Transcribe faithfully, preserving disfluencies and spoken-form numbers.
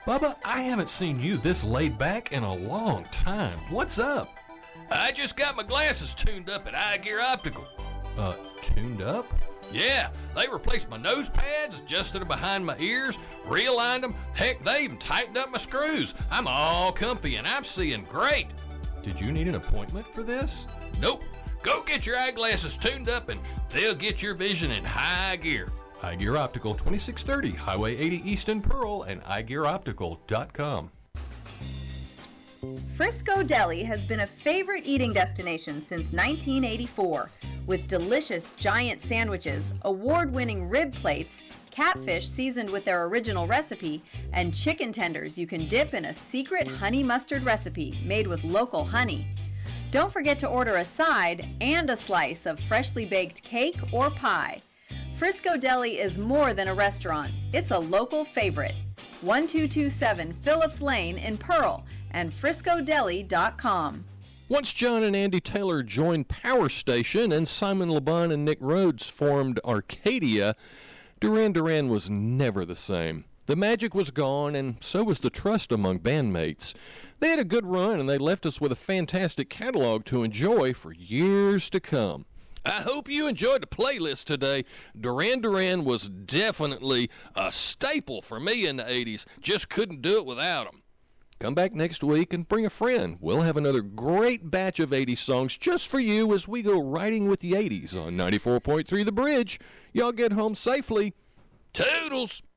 Bubba, I haven't seen you this laid back in a long time. What's up? I just got my glasses tuned up at Eye Gear Optical. Uh, tuned up? Yeah, they replaced my nose pads, adjusted them behind my ears, realigned them. Heck, they even tightened up my screws. I'm all comfy and I'm seeing great. Did you need an appointment for this? Nope. Go get your eyeglasses tuned up and they'll get your vision in high gear. Eye Gear Optical, twenty-six thirty Highway eighty East in Pearl and eye gear optical dot com. Frisco Deli has been a favorite eating destination since nineteen eighty-four, with delicious giant sandwiches, award-winning rib plates, catfish seasoned with their original recipe, and chicken tenders you can dip in a secret honey mustard recipe made with local honey. Don't forget to order a side and a slice of freshly baked cake or pie. Frisco Deli is more than a restaurant. It's a local favorite. one two two seven Phillips Lane in Pearl and frisco deli dot com. Once John and Andy Taylor joined Power Station and Simon LeBon and Nick Rhodes formed Arcadia, Duran Duran was never the same. The magic was gone, and so was the trust among bandmates. They had a good run, and they left us with a fantastic catalog to enjoy for years to come. I hope you enjoyed the playlist today. Duran Duran was definitely a staple for me in the eighties. Just couldn't do it without them. Come back next week and bring a friend. We'll have another great batch of eighties songs just for you as we go riding with the eighties on ninety-four point three The Bridge. Y'all get home safely. Toodles!